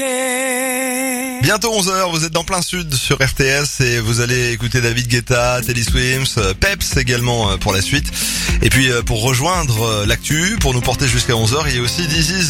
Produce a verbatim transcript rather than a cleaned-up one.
Bientôt onze heures, vous êtes dans plein sud sur R T S et vous allez écouter David Guetta, Teddy Swims, Peps également pour la suite. Et puis pour rejoindre l'actu, pour nous porter jusqu'à onze heures, il y a aussi This Is